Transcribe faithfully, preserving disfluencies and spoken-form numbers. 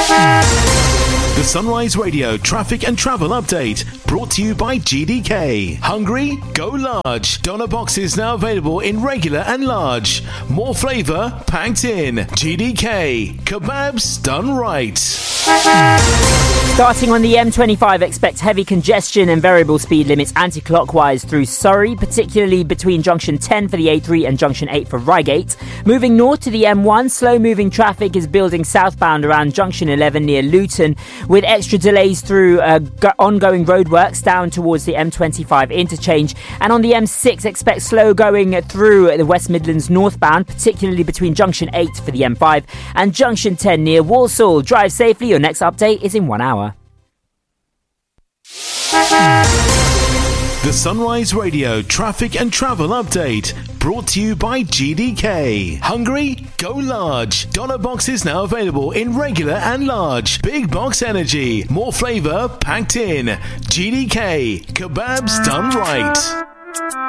The Sunrise Radio traffic and travel update brought to you by G D K. Hungry? Go large. Doner boxes now available in regular and large. More flavour packed in. G D K. Kebabs done right. Starting on the M twenty-five, expect heavy congestion and variable speed limits anti-clockwise through Surrey, particularly between junction ten for the A three and junction eight for Reigate. Moving north to the M one, slow-moving traffic is building southbound around junction eleven near Luton, with extra delays through uh, go- ongoing roadworks down towards the M twenty-five interchange. And on the M six, expect slow going through the West Midlands northbound, particularly between junction eight for the M five and junction ten near Walsall. Drive safely. Your next update is in one hour. The Sunrise Radio traffic and travel update brought to you by G D K. Hungry? Go large. Doner boxes now available in regular and large. Big box energy. More flavour packed in. G D K. Kebabs done right.